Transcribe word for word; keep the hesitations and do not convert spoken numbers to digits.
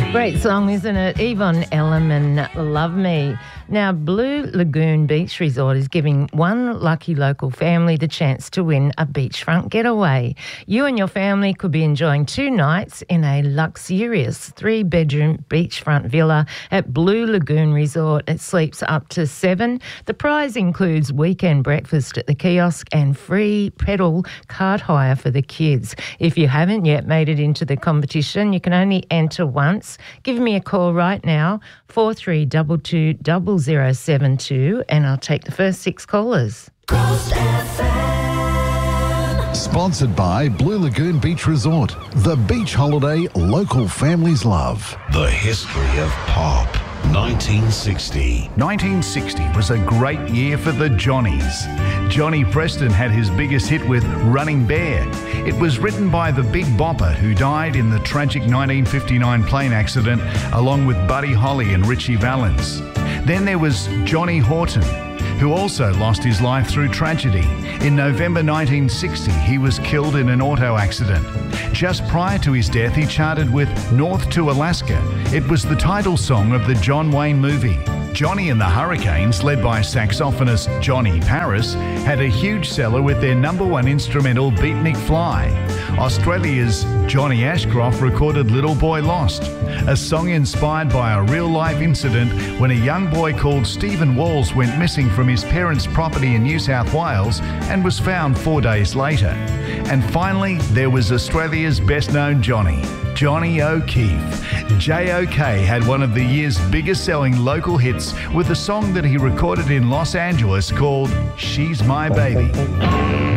Great song, isn't it? Yvonne Elliman, Love Me. Now, Blue Lagoon Beach Resort is giving one lucky local family the chance to win a beachfront getaway. You and your family could be enjoying two nights in a luxurious three-bedroom beachfront villa at Blue Lagoon Resort. It sleeps up to seven. The prize includes weekend breakfast at the kiosk and free pedal cart hire for the kids. If you haven't yet made it into the competition, you can only enter once. Give me a call right now, four three two two, zero zero seven two, and I'll take the first six callers. Coast F M. Sponsored by Blue Lagoon Beach Resort, the beach holiday local families love. The history of pop. nineteen sixty. nineteen sixty was a great year for the Johnnies. Johnny Preston had his biggest hit with Running Bear. It was written by the Big Bopper, who died in the tragic nineteen fifty-nine plane accident, along with Buddy Holly and Richie Valens. Then there was Johnny Horton, who also lost his life through tragedy. In November nineteen sixty, he was killed in an auto accident. Just prior to his death, he charted with North to Alaska. It was the title song of the John Wayne movie. Johnny and the Hurricanes, led by saxophonist Johnny Paris, had a huge seller with their number one instrumental Beatnik Fly. Australia's Johnny Ashcroft recorded Little Boy Lost, a song inspired by a real-life incident when a young boy called Stephen Walls went missing from his parents' property in New South Wales and was found four days later. And finally, there was Australia's best-known Johnny, Johnny O'Keefe. J O K had one of the year's biggest-selling local hits with a song that he recorded in Los Angeles called She's My Baby.